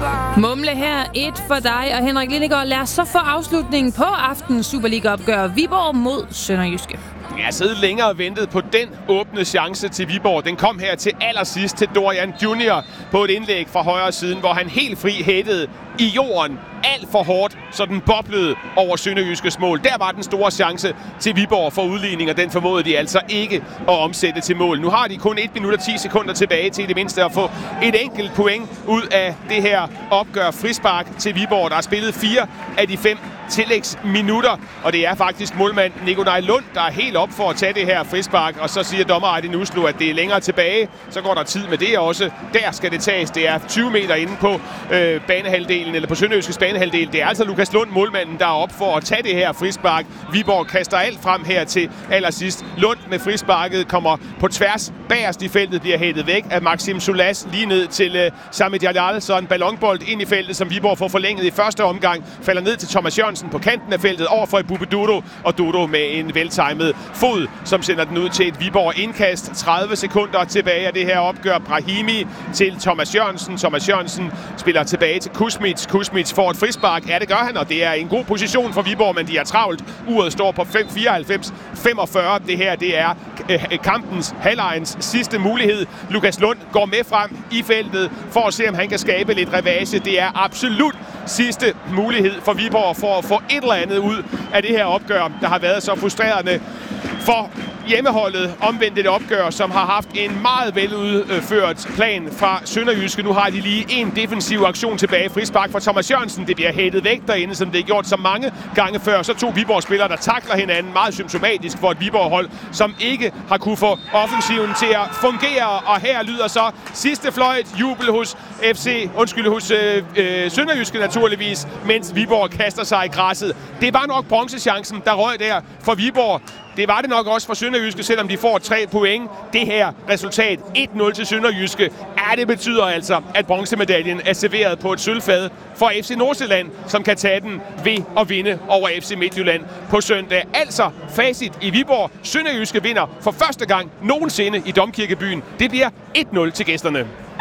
Mumle her, et for dig og Henrik Lindegaard. Lad os så få afslutningen på aftenens Superliga-opgør. Viborg mod SønderjyskE. Jeg har siddet længere og ventet på den åbne chance til Viborg. Den kom her til allersidst til Dorian Junior på et indlæg fra højre siden, hvor han helt fri hættede i jorden alt for hårdt, så den boblede over SønderjyskEs mål. Der var den store chance til Viborg for udligning, og den formåede de altså ikke at omsætte til mål. Nu har de kun 1 minut og 10 sekunder tilbage til det mindste at få et enkelt point ud af det her opgør. Frispark til Viborg, der har spillet 4 af de 5 tillægsminutter, og det er faktisk målmand Nikolaj Lund, der er helt op for at tage det her frispark, og så siger dommer Aydin Uslu, at det er længere tilbage. Så går der tid med det også. Der skal det tages. Det er 20 meter inde på banehalvdelen, eller på SønderjyskEs banehalvdel. Det er altså Lukas Lund, målmanden, der er op for at tage det her frispark. Viborg kaster alt frem her til allersidst. Lund med frisparket kommer på tværs bagerst i feltet, bliver hættet væk af Maxim Sulas lige ned til Sami Jalal. Så en ballonbold ind i feltet, som Viborg får forlænget i første omgang. Falder ned til Thomas Jørgensen på kanten af feltet overfor Ebube Dudo, og Dudo med en veltimet fod, som sender den ud til et Viborg indkast. 30 sekunder tilbage af det her opgør. Brahimi til Thomas Jørgensen. Thomas Jørgensen spiller tilbage til Kusmits. Kusmits får et frispark. Ja, det gør han, og det er en god position for Viborg, men de er travlt. Uret står på 5:94-45. Det her, det er kampens, halvlejens sidste mulighed. Lukas Lund går med frem i feltet for at se, om han kan skabe lidt revanche. Det er absolut sidste mulighed for Viborg for at få et eller andet ud af det her opgør, der har været så frustrerende for hjemmeholdet. Omvendt et opgør, som har haft en meget veludført plan fra SønderjyskE. Nu har de lige en defensiv aktion tilbage. Frispark fra Thomas Jørgensen. Det bliver hættet væk derinde, som det er gjort så mange gange før. Så 2 Viborg-spillere, der takler hinanden. Meget symptomatisk for et Viborg-hold, som ikke har kunne få offensiven til at fungere. Og her lyder så sidste fløjt. Jubel hos SønderjyskE naturligvis, mens Viborg kaster sig i græsset. Det var nok bronzechancen, der røg der for Viborg. Det var det nok også for SønderjyskE, selvom de får 3 point. Det her resultat, 1-0 til SønderjyskE, det betyder altså, at bronzemedaljen er serveret på et sølvfad for FC Nordsjælland, som kan tage den ved at vinde over FC Midtjylland på søndag. Altså facit i Viborg. SønderjyskE vinder for første gang nogensinde i Domkirkebyen. Det bliver 1-0 til gæsterne.